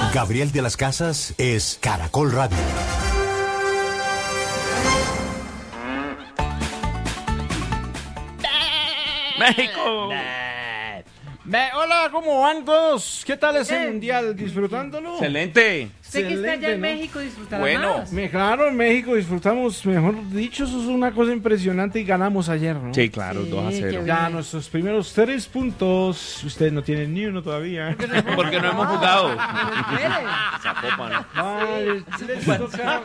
Gabriel de las Casas es Caracol Radio. ¡México! Hola, ¿cómo van todos? ¿Qué tal ese mundial? ¿Disfrutándolo? Excelente. Usted que está allá en ¿no? México disfrutará Bueno. más. Claro, en México disfrutamos, mejor dicho, eso es una cosa impresionante y ganamos ayer, ¿no? Sí, claro, Sí, 2-0. qué Ya nuestros primeros 3 puntos, ustedes no tienen ni uno todavía. Porque no hemos jugado. Zapopan. Vale, les toca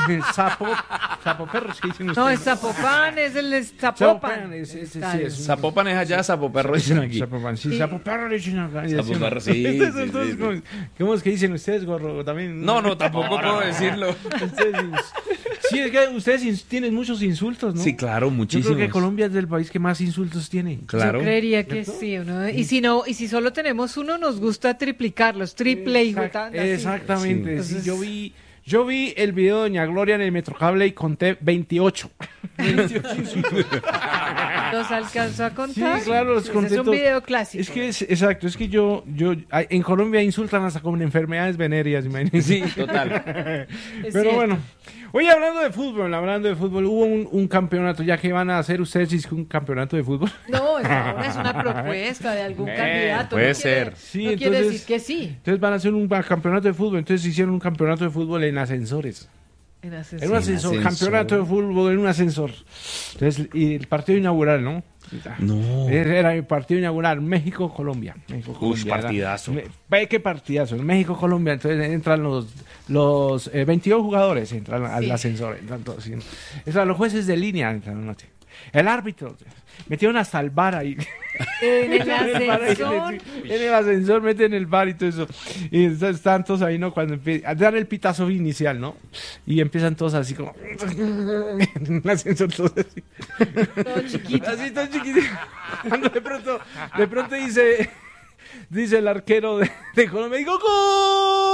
sapo perro, ¿qué dicen ustedes? No, es Zapopan, es el Zapopan. Ese sí Estadio. es un- Zapopan es allá, Zapoperro dicen aquí. Zapopan, sí, sapo perro le dicen acá. Sapo perro, sí, Entonces, sí, sí. ¿cómo es que dicen ustedes, gorro? También. No, tampoco puedo decirlo. Ustedes, sí, es que ustedes tienen muchos insultos, ¿no? Sí, claro, Yo muchísimos. creo que Colombia es el país que más insultos tiene. Claro. Yo creería que sí, ¿no? Y si no, y si solo tenemos uno, nos gusta triplicarlos, triple y jotanda. sí. Exactamente, sí. Entonces- Yo vi el video de Doña Gloria en el Metrocable y conté 28. 28 insultos. ¿Los alcanzó a contar? Sí, claro, los Ese conté es un todos. video clásico. Es que exacto, es que en Colombia insultan hasta con enfermedades venéreas, imagínense. Sí, total. Es Pero cierto. bueno, oye, hablando de fútbol, hubo un campeonato, ya que van a hacer ustedes es que un campeonato de fútbol. No, ahora es una propuesta de algún candidato. puede no quiere- ser. Sí, no quiere entonces- decir que sí. Entonces van a hacer un campeonato de fútbol, entonces hicieron un campeonato de fútbol en ascensores. En En un asesor. ascensor, ascensor. campeonato de fútbol en un ascensor. Entonces, y el partido inaugural, ¿no? No. Era el partido inaugural, México-Colombia. México-Colombia, era- partidazo. Ve qué partidazo, México-Colombia. Entonces entran los 22 jugadores, entran al Sí. ascensor. Entran todos, sí. Entran los jueces de línea, entran, ¿no? El árbitro. Metieron hasta el VAR ahí. En el En el bar ahí, ascensor. en el ascensor meten el bar y todo eso. Y entonces están todos ahí, ¿no? Cuando dan el pitazo inicial, ¿no? Y empiezan todos así como... en el ascensor todos así. Todo chiquito. Así todo chiquito. Cuando de pronto dice el arquero de Colombia, digo, ¡gol!